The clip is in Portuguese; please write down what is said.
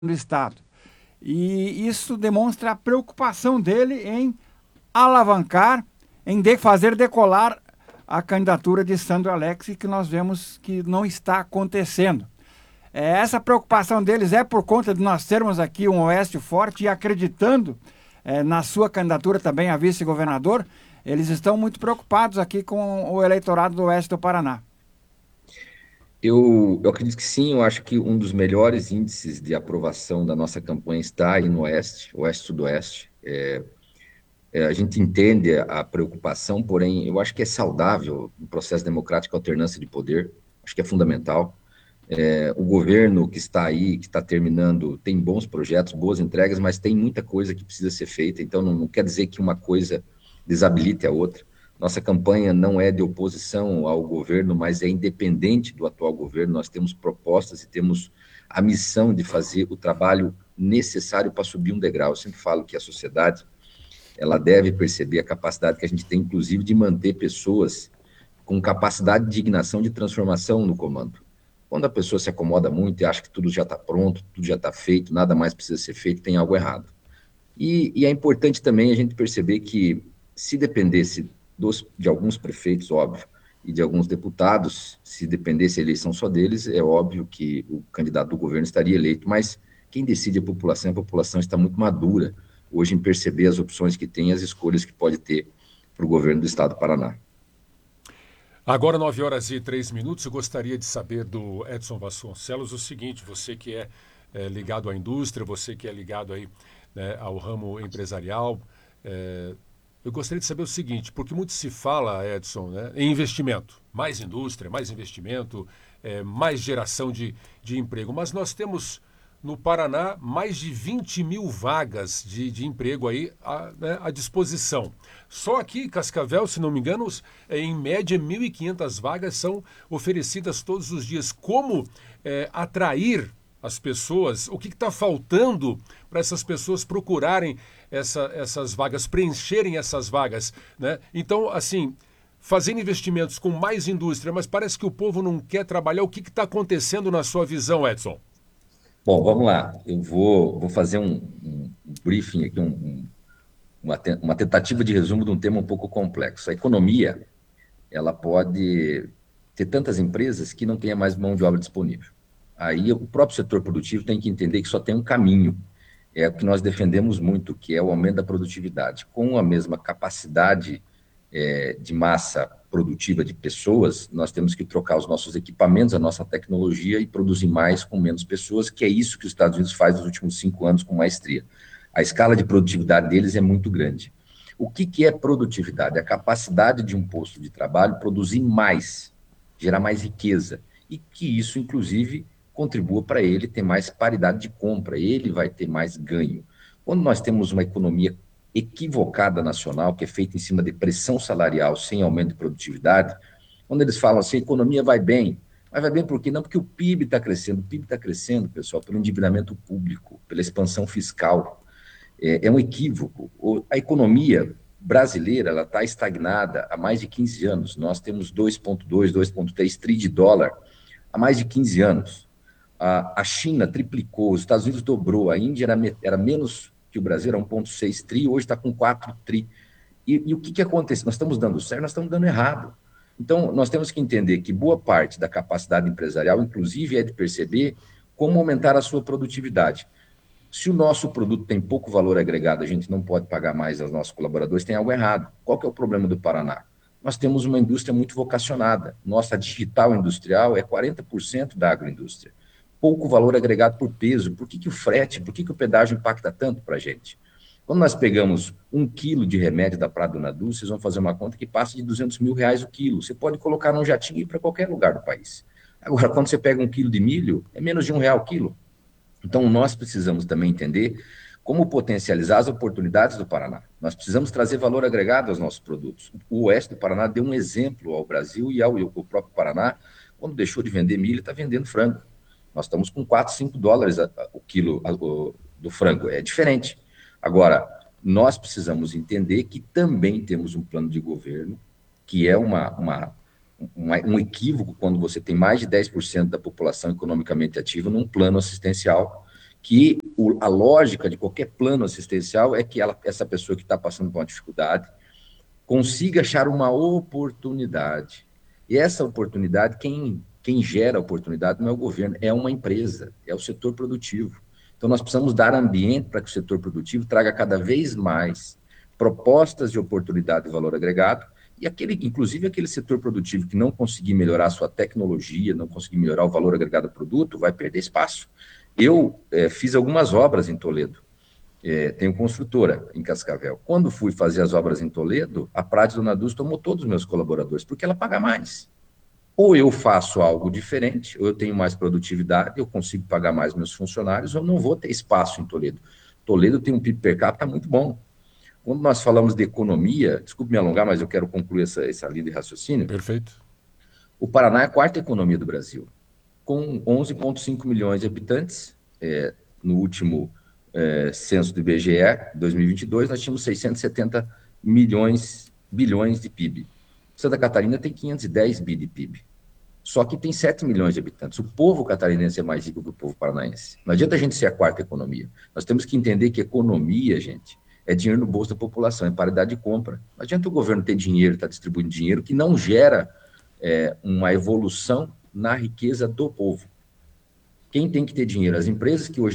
do Estado. E isso demonstra a preocupação dele em alavancar, fazer decolar a candidatura de Sandro Alex, que nós vemos que não está acontecendo. Essa preocupação deles é por conta de nós termos aqui um Oeste forte e acreditando na sua candidatura também a vice-governador. Eles estão muito preocupados aqui com o eleitorado do Oeste do Paraná. Eu acredito que sim, eu acho que um dos melhores índices de aprovação da nossa campanha está aí no Oeste, Oeste-Sudoeste. A gente entende a preocupação, porém, eu acho que é saudável no processo democrático a alternância de poder, acho que é fundamental. O governo que está aí, que está terminando, tem bons projetos, boas entregas, mas tem muita coisa que precisa ser feita, então não quer dizer que uma coisa desabilite a outra. Nossa campanha não é de oposição ao governo, mas é independente do atual governo. Nós temos propostas e temos a missão de fazer o trabalho necessário para subir um degrau. Eu sempre falo que a sociedade ela deve perceber a capacidade que a gente tem, inclusive, de manter pessoas com capacidade de dignação de transformação no comando. Quando a pessoa se acomoda muito e acha que tudo já está pronto, tudo já está feito, nada mais precisa ser feito, tem algo errado. E é importante também a gente perceber que, se dependesse de alguns prefeitos, óbvio, e de alguns deputados, se dependesse a eleição só deles, é óbvio que o candidato do governo estaria eleito, mas quem decide é a população está muito madura hoje em perceber as opções que tem, as escolhas que pode ter para o governo do estado do Paraná. Agora, 9h03, eu gostaria de saber do Edson Vasconcelos o seguinte: você que é ligado à indústria, você que é ligado aí, né, ao ramo empresarial, eu gostaria de saber o seguinte, porque muito se fala, Edson, né, em investimento, mais indústria, mais investimento, mais geração de emprego, mas nós temos no Paraná mais de 20 mil vagas de emprego aí né, à disposição. Só aqui em Cascavel, se não me engano, em média 1.500 vagas são oferecidas todos os dias. Como atrair as pessoas? O que está faltando para essas pessoas procurarem essas vagas, preencherem essas vagas, né? Então, assim, fazendo investimentos com mais indústria, mas parece que o povo não quer trabalhar. O que está acontecendo na sua visão, Edson? Bom, vamos lá. Eu vou fazer um briefing aqui, uma tentativa de resumo de um tema um pouco complexo. A economia, ela pode ter tantas empresas que não tenha mais mão de obra disponível. Aí o próprio setor produtivo tem que entender que só tem um caminho, é o que nós defendemos muito, que é o aumento da produtividade. Com a mesma capacidade de massa produtiva de pessoas, nós temos que trocar os nossos equipamentos, a nossa tecnologia e produzir mais com menos pessoas, que é isso que os Estados Unidos faz nos últimos 5 anos com maestria. A escala de produtividade deles é muito grande. O que é produtividade? É a capacidade de um posto de trabalho produzir mais, gerar mais riqueza, e que isso, inclusive, contribua para ele ter mais paridade de compra, ele vai ter mais ganho. Quando nós temos uma economia equivocada nacional, que é feita em cima de pressão salarial sem aumento de produtividade, quando eles falam assim, a economia vai bem, mas vai bem por quê? Não porque o PIB está crescendo. O PIB está crescendo, pessoal, pelo endividamento público, pela expansão fiscal. É um equívoco. A economia brasileira ela está estagnada há mais de 15 anos. Nós temos 2,2, 2,3 tri de dólar há mais de 15 anos. A China triplicou, os Estados Unidos dobrou, a Índia era menos que o Brasil, era 1,6 tri, hoje está com 4 tri. E o que acontece? Nós estamos dando certo, nós estamos dando errado. Então, nós temos que entender que boa parte da capacidade empresarial, inclusive, é de perceber como aumentar a sua produtividade. Se o nosso produto tem pouco valor agregado, a gente não pode pagar mais aos nossos colaboradores, tem algo errado. Qual que é o problema do Paraná? Nós temos uma indústria muito vocacionada. Nossa digital industrial é 40% da agroindústria. Pouco valor agregado por peso. Por que o frete, por que o pedágio impacta tanto para a gente? Quando nós pegamos 1 quilo de remédio da Prado Nadu, vocês vão fazer uma conta que passa de R$ 200 mil o quilo. Você pode colocar num jatinho e ir para qualquer lugar do país. Agora, quando você pega 1 quilo de milho, é menos de R$ 1 o quilo. Então, nós precisamos também entender como potencializar as oportunidades do Paraná. Nós precisamos trazer valor agregado aos nossos produtos. O Oeste do Paraná deu um exemplo ao Brasil e ao próprio Paraná, quando deixou de vender milho, está vendendo frango. Nós estamos com 4, 5 dólares o quilo do frango. É diferente. Agora, nós precisamos entender que também temos um plano de governo, que é um equívoco quando você tem mais de 10% da população economicamente ativa num plano assistencial, que a lógica de qualquer plano assistencial é que essa pessoa que está passando por uma dificuldade consiga achar uma oportunidade. E essa oportunidade, quem gera a oportunidade não é o governo, é uma empresa, é o setor produtivo. Então, nós precisamos dar ambiente para que o setor produtivo traga cada vez mais propostas de oportunidade e valor agregado, e inclusive aquele setor produtivo que não conseguir melhorar a sua tecnologia, não conseguir melhorar o valor agregado do produto, vai perder espaço. Eu fiz algumas obras em Toledo, tenho construtora em Cascavel. Quando fui fazer as obras em Toledo, a Prade Dona Dulce tomou todos os meus colaboradores, porque ela paga mais. Ou eu faço algo diferente, ou eu tenho mais produtividade, eu consigo pagar mais meus funcionários, ou eu não vou ter espaço em Toledo. Toledo tem um PIB per capita muito bom. Quando nós falamos de economia, desculpe me alongar, mas eu quero concluir essa linha de raciocínio. Perfeito. O Paraná é a quarta economia do Brasil, com 11,5 milhões de habitantes. No último censo do IBGE, 2022, nós tínhamos 670 bilhões de PIB. Santa Catarina tem 510 bi de PIB. Só que tem 7 milhões de habitantes. O povo catarinense é mais rico que o povo paranaense. Não adianta a gente ser a quarta economia. Nós temos que entender que economia, gente, é dinheiro no bolso da população, é paridade de compra. Não adianta o governo ter dinheiro, estar distribuindo dinheiro que não gera uma evolução na riqueza do povo. Quem tem que ter dinheiro? As empresas que hoje